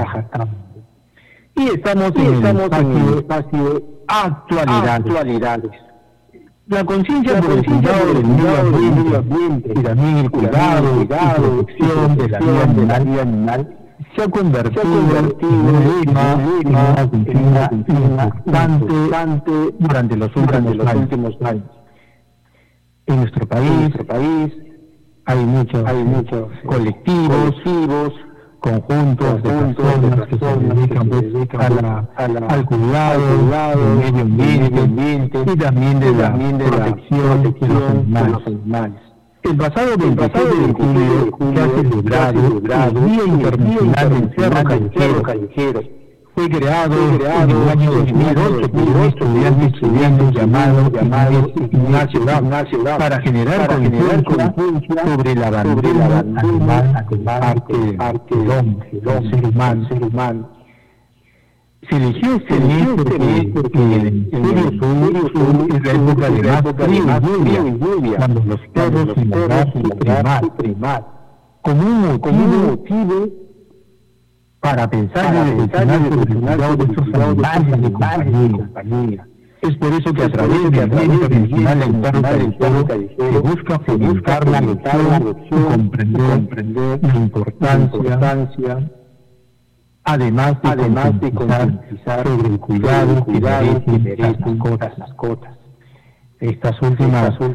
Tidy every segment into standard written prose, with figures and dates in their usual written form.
Cajatán. Y estamos en el espacio actualidades. La conciencia por el cuidado del medio ambiente y también el cuidado y protección de la vida animal se ha convertido en una consigna importante durante los últimos años. En nuestro país hay muchos colectivos, conjuntos de personas que se dedican al cuidado del medio ambiente y también de la protección de los animales. El pasado 27 de julio se ha celebrado el Día Internacional del Perro Callejero. Fue creado en el año 2008 por un estudiante llamado Ignacio Dab para generar conciencia sobre el abandono animal por parte del hombre, del ser humano. Se eligió este mes porque en el hemisferio sur es la época de más frío y lluvia, cuando los perros sin primar, como un motivo para pensar y reflexionar sobre el cuidado de estos animales de compañía. Es por eso que a través del Día Internacional del Perro Callejero se busca fomentar la adopción y comprender la importancia, además de concientizar sobre el cuidado que merecen las mascotas. Estas últimas 2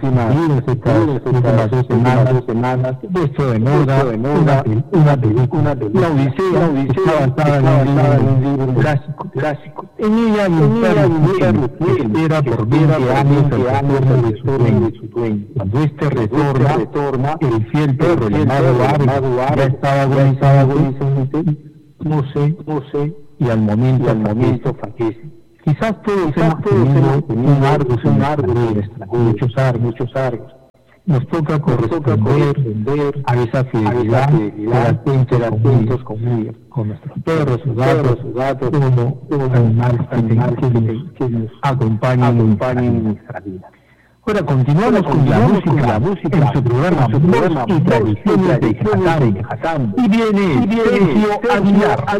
semanas, puesto de moda una película, La Odisea, está basada en un libro clásico. En ella hay un perro que espera por 20 años el retorno de su dueño. Cuando este retorna, el fiel perro llamado Ave ya estaba agonizante, no sé, y al momento fallece. Quizás todos hemos tenido un árbol, muchos árboles. Nos toca corresponder a esa fidelidad, ser atentos con nuestros perros, sus gatos, como animales que nos acompañan en nuestra vida. Ahora continuamos con la música en su programa Voz y Tradiciones de Cajatán. Y viene Sergio Aguilar.